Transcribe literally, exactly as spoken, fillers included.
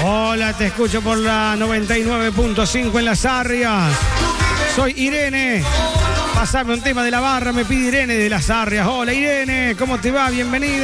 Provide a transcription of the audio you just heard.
Hola, te escucho por la noventa y nueve punto cinco en Las Arrias. Soy Irene. Pasame un tema de la barra, me pide Irene de Las Arrias. Hola Irene, ¿cómo te va? Bienvenida.